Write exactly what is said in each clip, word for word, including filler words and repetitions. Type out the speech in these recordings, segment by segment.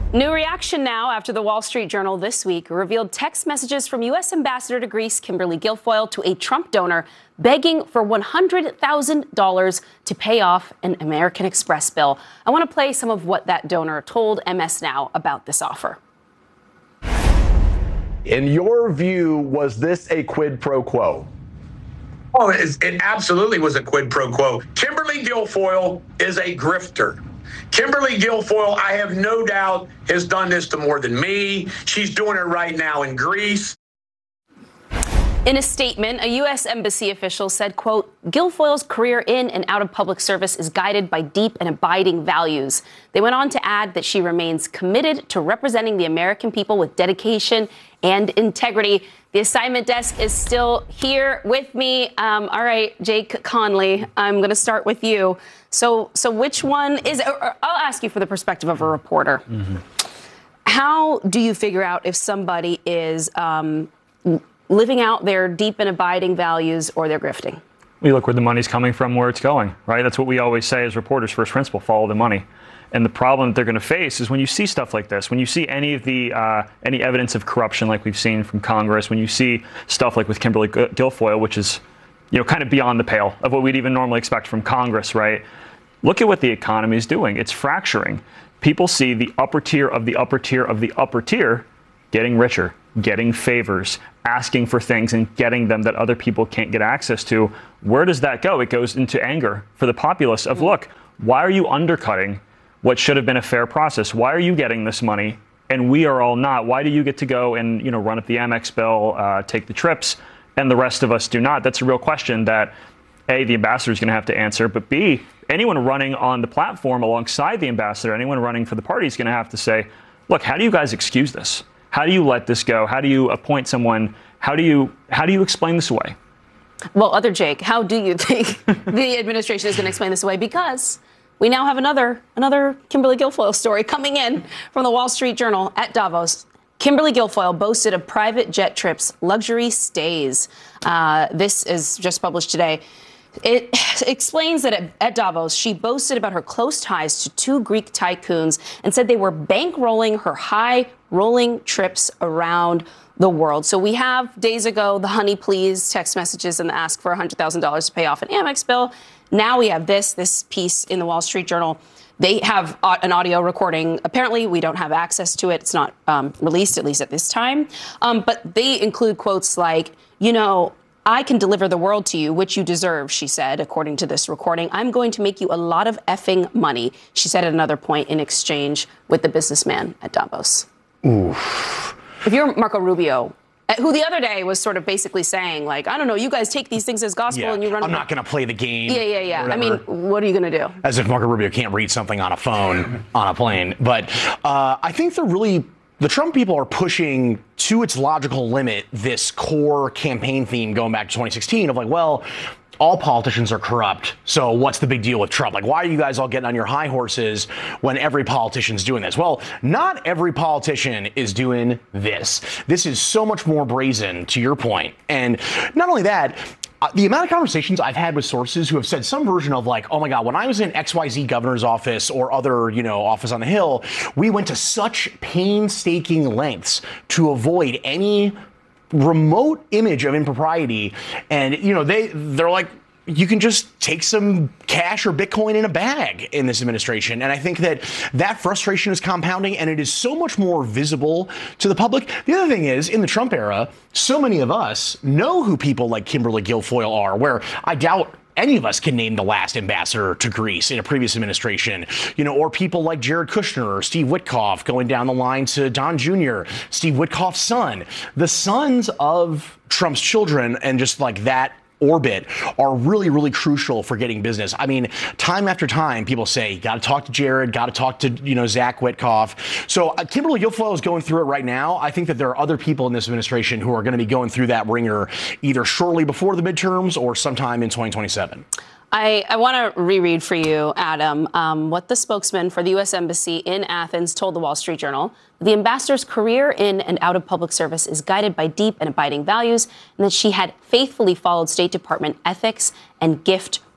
New reaction now after the Wall Street Journal this week revealed text messages from U S Ambassador to Greece Kimberly Guilfoyle to a Trump donor begging for one hundred thousand dollars to pay off an American Express bill. I want to play some of what that donor told M S Now about this offer. In your view, was this a quid pro quo? Oh, it, it absolutely was a quid pro quo. Kimberly Guilfoyle is a grifter. Kimberly Guilfoyle, I have no doubt, has done this to more than me. She's doing it right now in Greece. In a statement, a U S embassy official said, quote, Guilfoyle's career in and out of public service is guided by deep and abiding values. They went on to add that she remains committed to representing the American people with dedication and integrity. The assignment desk is still here with me. Um, all right, Jake Conley, I'm going to start with you. So, so which one is, or, or I'll ask you for the perspective of a reporter. Mm-hmm. How do you figure out if somebody is um, living out their deep and abiding values or they're grifting? We look where the money's coming from, where it's going, right? That's what we always say as reporters, first principle, follow the money. And the problem that they're going to face is when you see stuff like this, when you see any of the uh, any evidence of corruption like we've seen from Congress, when you see stuff like with Kimberly Guilfoyle, which is, you know, kind of beyond the pale of what we'd even normally expect from Congress, right? Look at what the economy is doing. It's fracturing. People see the upper tier of the upper tier of the upper tier getting richer, getting favors, asking for things and getting them that other people can't get access to. Where does that go? It goes into anger for the populace of, look, why are you undercutting what should have been a fair process? Why are you getting this money and we are all not? Why do you get to go and, you know, run up the Amex bill, uh, take the trips, and the rest of us do not? That's a real question that, A, the ambassador is going to have to answer, but B, anyone running on the platform alongside the ambassador, anyone running for the party is going to have to say, look, how do you guys excuse this? How do you let this go? How do you appoint someone? How do you how do you explain this away? Well, other Jake, how do you think the administration is going to explain this away? Because we now have another another Kimberly Guilfoyle story coming in from the Wall Street Journal at Davos. Kimberly Guilfoyle boasted of private jet trips, luxury stays. Uh, this is just published today. It explains that at, at Davos, she boasted about her close ties to two Greek tycoons and said they were bankrolling her high-rolling trips around the world. So we have, days ago, the honey please text messages and the ask for one hundred thousand dollars to pay off an Amex bill. Now we have this, this piece in the Wall Street Journal. They have an audio recording. Apparently, we don't have access to it. It's not um, released, at least at this time. Um, but they include quotes like, you know, I can deliver the world to you, which you deserve, she said, according to this recording. I'm going to make you a lot of effing money, she said at another point in exchange with the businessman at Davos. Oof. If you're Marco Rubio, who the other day was sort of basically saying, like, I don't know, you guys take these things as gospel yeah, and you run. I'm not going to play the game. Yeah, yeah, yeah. I mean, what are you going to do? As if Marco Rubio can't read something on a phone on a plane. But uh, I think they're really. The Trump people are pushing to its logical limit this core campaign theme going back to twenty sixteen of like, well, all politicians are corrupt. So what's the big deal with Trump? Like, why are you guys all getting on your high horses when every politician's doing this? Well, not every politician is doing this. This is so much more brazen, to your point. And not only that, Uh, the amount of conversations I've had with sources who have said some version of like, oh my God, when I was in X Y Z governor's office or other, you know, office on the Hill, we went to such painstaking lengths to avoid any remote image of impropriety. And, you know, they, they're like, you can just take some cash or Bitcoin in a bag in this administration. And I think that that frustration is compounding and it is so much more visible to the public. The other thing is, in the Trump era, so many of us know who people like Kimberly Guilfoyle are, where I doubt any of us can name the last ambassador to Greece in a previous administration, you know, or people like Jared Kushner or Steve Witkoff going down the line to Don Junior, Steve Witkoff's son. The sons of Trump's children and just like that orbit are really, really crucial for getting business. I mean, time after time, people say, got to talk to Jared, got to talk to, you know, Zach Witkoff. So uh, Kimberly Guilfoyle is going through it right now. I think that there are other people in this administration who are going to be going through that ringer either shortly before the midterms or sometime in twenty twenty-seven. I, I want to reread for you, Adam, um, what the spokesman for the U S Embassy in Athens told the Wall Street Journal. The ambassador's career in and out of public service is guided by deep and abiding values, and that she had faithfully followed State Department ethics and gift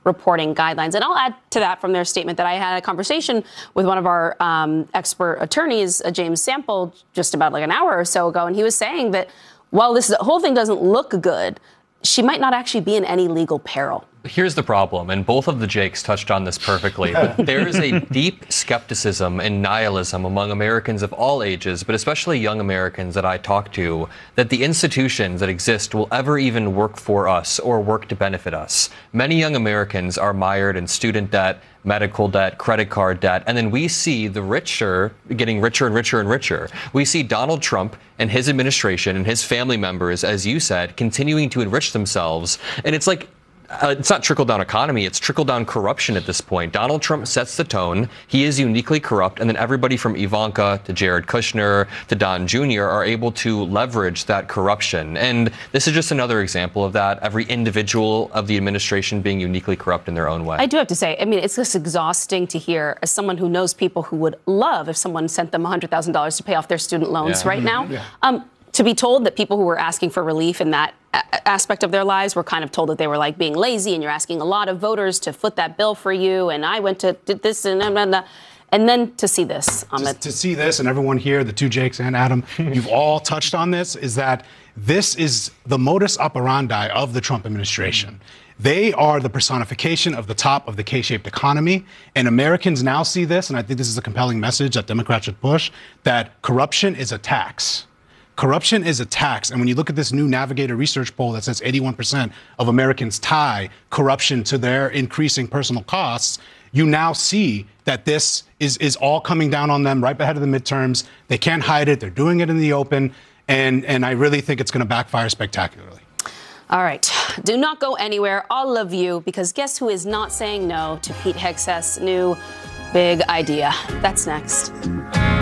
reporting guidelines. And I'll add to that from their statement that I had a conversation with one of our um, expert attorneys, uh, James Sample, just about like an hour or so ago, and he was saying that while this whole thing doesn't look good, she might not actually be in any legal peril. Here's the problem, and both of the Jakes touched on this perfectly. There is a deep skepticism and nihilism among Americans of all ages, but especially young Americans that I talk to, that the institutions that exist will ever even work for us or work to benefit us. Many young Americans are mired in student debt, medical debt, credit card debt, and then we see the richer getting richer and richer and richer. We see Donald Trump and his administration and his family members, as you said, continuing to enrich themselves. And it's like, Uh, it's not trickle-down economy, it's trickle-down corruption at this point. Donald Trump sets the tone. He is uniquely corrupt, and then everybody from Ivanka to Jared Kushner to Don Junior are able to leverage that corruption. And this is just another example of that, every individual of the administration being uniquely corrupt in their own way. I do have to say, I mean, it's just exhausting to hear, as someone who knows people who would love if someone sent them one hundred thousand dollars to pay off their student loans Yeah. right now. Yeah. Um, to be told that people who were asking for relief in that a- aspect of their lives were kind of told that they were like being lazy and you're asking a lot of voters to foot that bill for you. And I went to did this and blah, blah, blah. And then to see this. Um, to, to see this, and everyone here, the two Jakes and Adam, you've all touched on this, is that this is the modus operandi of the Trump administration. They are the personification of the top of the K-shaped economy, and Americans now see this, and I think this is a compelling message that Democrats should push, that corruption is a tax. Corruption is a tax. And when you look at this new Navigator research poll that says eighty-one percent of Americans tie corruption to their increasing personal costs, you now see that this is, is all coming down on them right ahead of the midterms. They can't hide it. They're doing it in the open. And, and I really think it's going to backfire spectacularly. All right. Do not go anywhere, all of you, because guess who is not saying no to Pete Hegseth's new big idea? That's next.